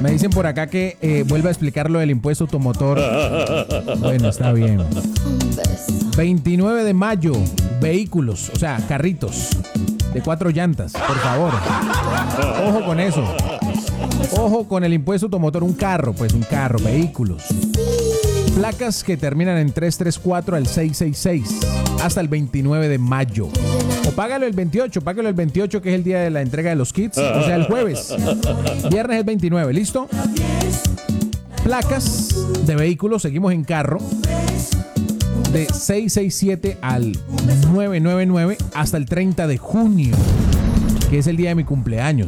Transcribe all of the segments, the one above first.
Me dicen por acá que vuelva a explicar lo del impuesto automotor. Bueno, está bien. 29 de mayo, vehículos, o sea, carritos de 4 llantas, por favor. Ojo con eso. Ojo con el impuesto automotor, un carro, vehículos. Placas que terminan en 334 al 666 hasta el 29 de mayo. O págalo el 28 que es el día de la entrega de los kits, o sea, el jueves. Viernes es 29, ¿listo? Placas de vehículos, seguimos en carro. De 667 al 999 hasta el 30 de junio, que es el día de mi cumpleaños.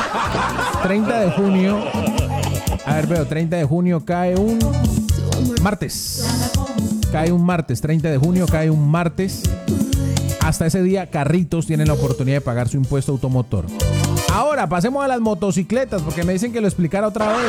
30 de junio. A ver, veo, 30 de junio cae un martes. Cae un martes, 30 de junio cae un martes. Hasta ese día, carritos tienen la oportunidad de pagar su impuesto automotor. Ahora, pasemos a las motocicletas, porque me dicen que lo explicara otra vez.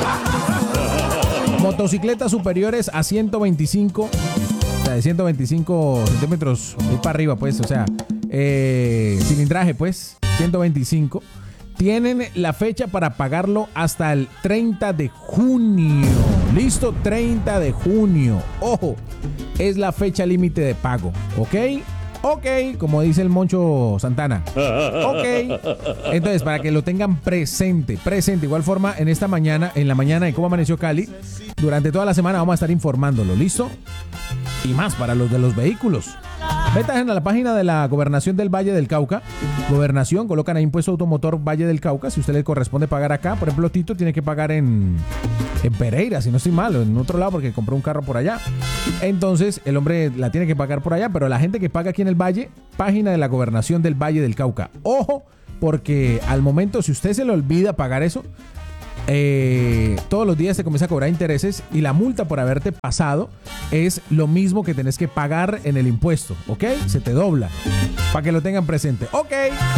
Motocicletas superiores a 125, o sea, de 125 centímetros y para arriba, pues, o sea, cilindraje, pues, 125. Tienen la fecha para pagarlo hasta el 30 de junio. Listo, 30 de junio. Ojo, es la fecha límite de pago, ¿ok? Ok, como dice el Moncho Santana. Ok. Entonces, para que lo tengan presente. Igual forma, en la mañana de Cómo Amaneció Cali, durante toda la semana vamos a estar informándolo, ¿listo? Y más para los de los vehículos. Metas en la página de la Gobernación del Valle del Cauca. Gobernación, colocan ahí impuesto automotor Valle del Cauca. Si a usted le corresponde pagar acá, por ejemplo, Tito tiene que pagar en Pereira, si no estoy mal, o en otro lado porque compró un carro por allá. Entonces, el hombre la tiene que pagar por allá, pero la gente que paga aquí en el Valle, página de la Gobernación del Valle del Cauca. Ojo, porque al momento, si usted se le olvida pagar eso, todos los días te comienza a cobrar intereses y la multa por haberte pasado es lo mismo que tenés que pagar en el impuesto, ¿ok? Se te dobla, para que lo tengan presente, ¿ok?